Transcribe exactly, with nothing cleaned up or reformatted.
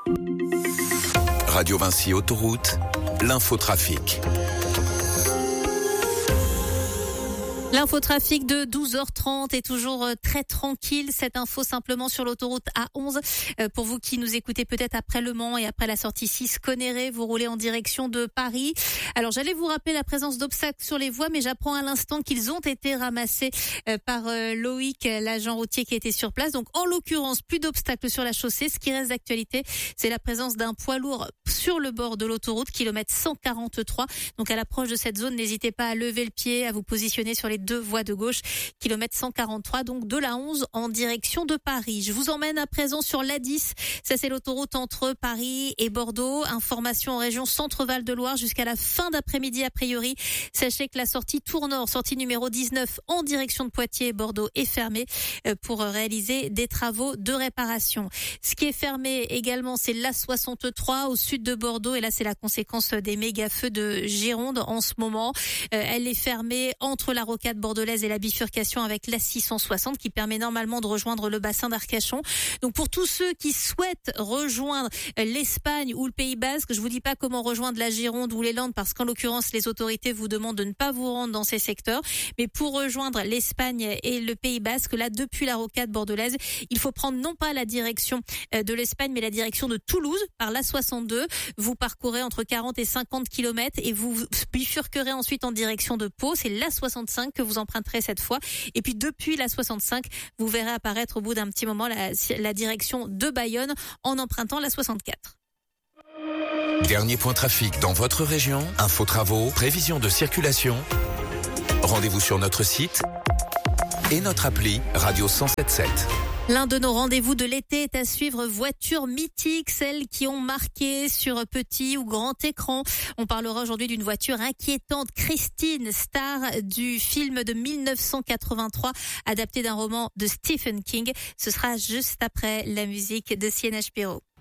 Radio Vinci Autoroute, l'infotrafic. L'infotrafic de douze heures trente est toujours très tranquille. Cette info simplement sur l'autoroute A onze. Pour vous qui nous écoutez peut-être après Le Mans et après la sortie six Conneré, vous roulez en direction de Paris. Alors j'allais vous rappeler la présence d'obstacles sur les voies, mais j'apprends à l'instant qu'ils ont été ramassés par Loïc, l'agent routier qui était sur place. Donc en l'occurrence, plus d'obstacles sur la chaussée. Ce qui reste d'actualité, c'est la présence d'un poids lourd sur le bord de l'autoroute, kilomètre cent quarante-trois. Donc à l'approche de cette zone, n'hésitez pas à lever le pied, à vous positionner sur les deux voies de gauche, kilomètre cent quarante-trois, donc de la onze en direction de Paris. Je vous emmène à présent sur l'A dix. Ça, c'est l'autoroute entre Paris et Bordeaux. Information en région Centre-Val de Loire jusqu'à la fin d'après-midi a priori. Sachez que la sortie Tour-Nord, sortie numéro dix-neuf en direction de Poitiers et Bordeaux est fermée pour réaliser des travaux de réparation. Ce qui est fermé également, c'est l'A soixante-trois au sud de Bordeaux. Et là, c'est la conséquence des méga feux de Gironde en ce moment. Elle est fermée entre la rocade bordelaise et la bifurcation avec l'A six cent soixante qui permet normalement de rejoindre le bassin d'Arcachon. Donc pour tous ceux qui souhaitent rejoindre l'Espagne ou le Pays Basque, je vous dis pas comment rejoindre la Gironde ou les Landes parce qu'en l'occurrence les autorités vous demandent de ne pas vous rendre dans ces secteurs. Mais pour rejoindre l'Espagne et le Pays Basque, là depuis la rocade bordelaise, il faut prendre non pas la direction de l'Espagne mais la direction de Toulouse par l'A soixante-deux. Vous parcourez entre quarante et cinquante kilomètres et vous bifurquerez ensuite en direction de Pau. C'est l'A soixante-cinq que vous emprunterez cette fois. Et puis depuis la soixante-cinq, vous verrez apparaître au bout d'un petit moment la, la direction de Bayonne en empruntant la soixante-quatre. Dernier point trafic dans votre région, info travaux, prévision de circulation. Rendez-vous sur notre site et notre appli Radio cent sept sept. L'un de nos rendez-vous de l'été est à suivre voitures mythiques, celles qui ont marqué sur petit ou grand écran. On parlera aujourd'hui d'une voiture inquiétante, Christine, star du film de mille neuf cent quatre-vingt-trois, adapté d'un roman de Stephen King. Ce sera juste après la musique de Sienna Spiro.